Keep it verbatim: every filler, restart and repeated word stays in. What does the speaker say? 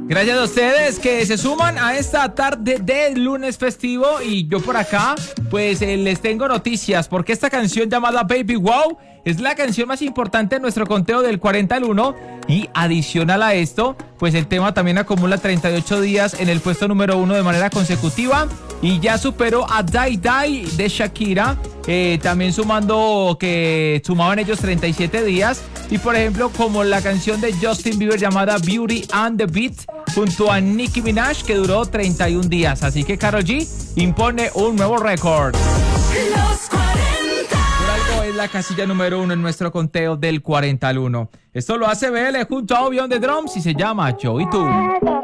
Gracias a ustedes que se suman a esta tarde de lunes festivo. Y yo por acá, pues eh, les tengo noticias, porque esta canción llamada Baby Wow es la canción más importante de nuestro conteo del cuarenta al uno. Y adicional a esto, pues el tema también acumula treinta y ocho días en el puesto número uno de manera consecutiva. Y ya superó a Die Die de Shakira, eh, también sumando que sumaban ellos treinta y siete días. Y por ejemplo, como la canción de Justin Bieber llamada Beauty and the Beat, junto a Nicki Minaj, que duró treinta y un días. Así que Karol G impone un nuevo récord. Los cuarenta. Por algo es la casilla número uno en nuestro conteo del cuarenta al uno. Esto lo hace B L junto a Obi on the Drums y se llama Yo y Tú.